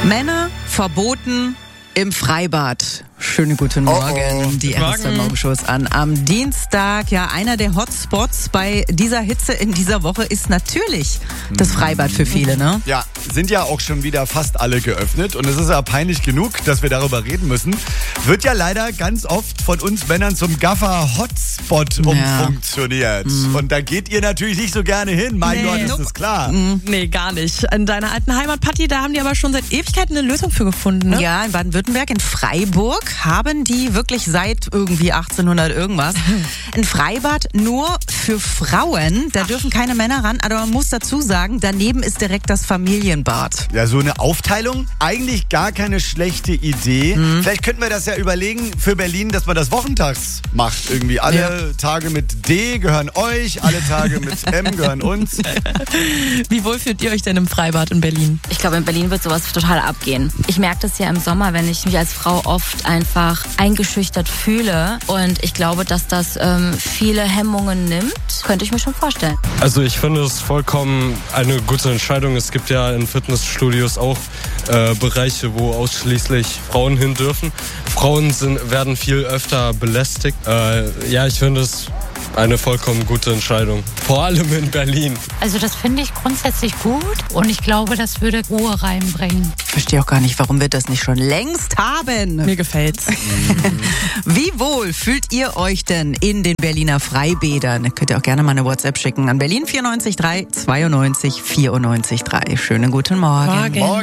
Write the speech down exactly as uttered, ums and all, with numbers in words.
Männer verboten im Freibad. Schönen guten Morgen, oh, oh. die erste Morgenshows an. Am Dienstag, ja, einer der Hotspots bei dieser Hitze in dieser Woche ist natürlich das Freibad für viele, ne? Ja, sind ja auch schon wieder fast alle geöffnet und es ist ja peinlich genug, dass wir darüber reden müssen. Wird ja leider ganz oft von uns Männern zum Gaffer-Hotspot Ja. umfunktioniert. Mhm. Und da geht ihr natürlich nicht so gerne hin, mein Nee. Gott, ist das klar. Mhm. Nee, gar nicht. In deiner alten Heimat, Patti, da haben die aber schon seit Ewigkeiten eine Lösung für gefunden, ne? Ja, in Baden-Württemberg, in Freiburg, haben die wirklich seit irgendwie achtzehnhundert irgendwas ein Freibad nur für Frauen. Da dürfen keine Männer ran, aber man muss dazu sagen, daneben ist direkt das Familienbad. Ja, so eine Aufteilung, eigentlich gar keine schlechte Idee. Mhm. Vielleicht könnten wir das ja überlegen für Berlin, dass man das wochentags macht. Irgendwie alle Ja. Tage mit D gehören euch, alle Tage mit M gehören uns. Wie wohl fühlt ihr euch denn im Freibad in Berlin? Ich glaube, in Berlin wird sowas total abgehen. Ich merke das ja im Sommer, wenn ich mich als Frau oft einfach eingeschüchtert fühle. Und ich glaube, dass das ähm, viele Hemmungen nimmt. Könnte ich mir schon vorstellen. Also ich finde es vollkommen eine gute Entscheidung. Es gibt ja in Fitnessstudios auch äh, Bereiche, wo ausschließlich Frauen hin dürfen. Frauen sind, werden viel öfter belästigt. Äh, ja, ich finde es eine vollkommen gute Entscheidung. Vor allem in Berlin. Also das finde ich grundsätzlich gut und ich glaube, das würde Ruhe reinbringen. Ich verstehe auch gar nicht, warum wir das nicht schon längst haben. Mir gefällt's. Wie wohl fühlt ihr euch denn in den Berliner Freibädern? Könnt ihr auch gerne mal eine WhatsApp schicken an Berlin vier neun drei zweiundneunzig vierundneunzig drei. Schönen guten Morgen. Morgen.